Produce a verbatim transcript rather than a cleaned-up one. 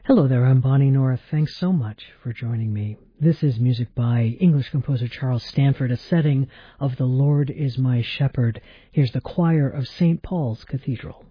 Hello there, I'm Bonnie North. Thanks so much for joining me. This is music by English composer Charles Stanford, a setting of The Lord is My Shepherd. Here's the choir of Saint Paul's Cathedral.